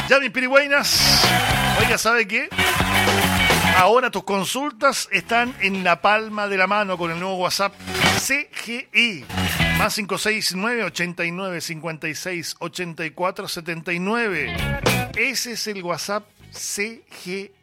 Ya, mis pirigüeynas. Oiga, ¿sabe qué? Ahora tus consultas están en la palma de la mano con el nuevo WhatsApp CGE. Más 569-89-56-84-79. Ese es el WhatsApp CGE.